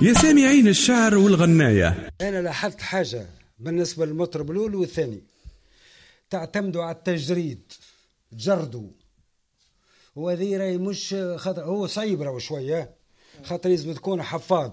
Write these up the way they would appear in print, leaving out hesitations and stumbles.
يا سامعين الشعر والغناية. أنا لاحظت حاجة بالنسبة للمطرب الأول والثاني، تعتمدوا على التجريد، تجردوا، وهذه راهي مش خاطر هو صعيب راهو شوية، خاطر لازم تكون حفاظ.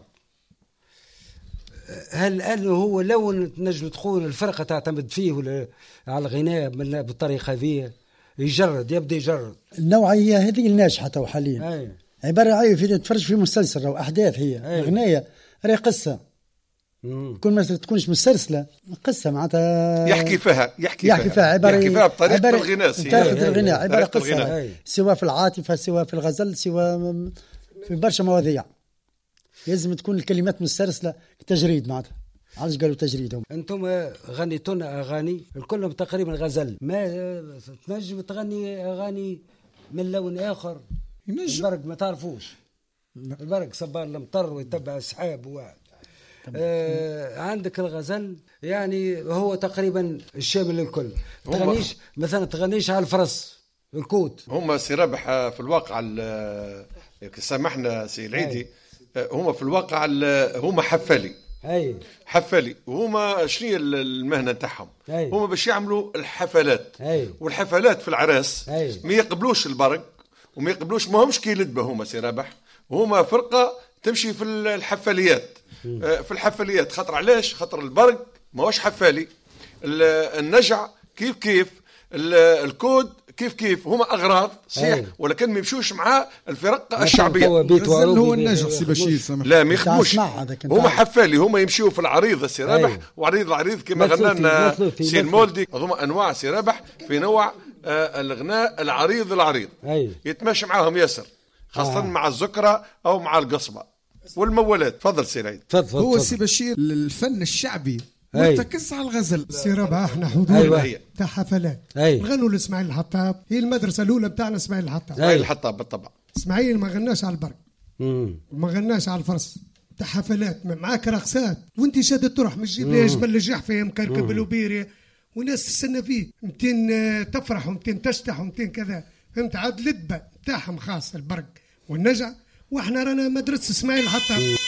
هل أنه هو لو نجم تكون الفرقة تعتمد فيه ولا على الغناء بالطريقة هذه، يجرد يبدأ يجرد النوعية هذه الناجحة تو حاليا. عبارة عن في تفرج في مسلسل أو أحداث، هي الغناية راهي قصة. كل ما تكونش مسلسلة قصة معناتها يحكي فيها عبارة بطريقة الغناء، الغناء عبارة قصة، سواء في العاطفة سواء في الغزل سواء في برشا مواضيع. لازم تكون الكلمات مسترسلة تجريد معناتها. علاش قالوا تجريدهم؟ انتم غنيتونا اغاني الكلهم تقريبا غزل، ما تنجم تغني اغاني من لون اخر؟ البرق ما تعرفوش، البرق صبار المطر ويتبع السحاب واحد. عندك الغزل يعني هو تقريبا الشامل للكل. تغنيش مثلا تغنيش على الفرس الكوت. هم سي رابح في الواقع سامحنا سي العيدي، هم في الواقع هم حفالي وهما شنو المهنه نتاعهم؟ هما باش يعملوا الحفلات. والحفلات في العراس ما يقبلوش البرق وما يقبلوش، ما همش كي لدبه. هما سي رابح هما فرقه تمشي في الحفاليات. في الحفاليات خاطر علاش؟ خاطر البرق ما هوش حفالي، النجع كيف الكود كيف هما اغراض صحيح، ولكن ما يمشوش مع الفرق الشعبيه. هو النجع سي بشير لا ما يخدموش، هما حفالي، هما يمشيو في العريض سي رابح. وعريض كما غنى لنا سي المولدي، هما انواع سي رابح في نوع الغناء العريض يتماشى معاهم ياسر، خاصه مع الزكره او مع القصبه والمولات. تفضل سي العيد. هو سي بشير الفن الشعبي مرتكز على الغزل. سي رابح احنا حضور تاع حفلات نغنوا لاسماعيل الحطاب، هي المدرسه الاولى بتاعنا اسماعيل الحطاب بالطبع. اسماعيل ما غناش على البرق وما غناش على الفرس، تاع حفلات معاك رقصات وانت شادة طرح، مش جيب لي جبل الجحفه مكركب الوبيري وناس تستنى فيه 200 تفرح و200 تشتح و200 كذا، فهمت؟ عاد لدبه تاعهم خاص البرق والنجع، واحنا رانا مدرسه اسماعيل الحطاب.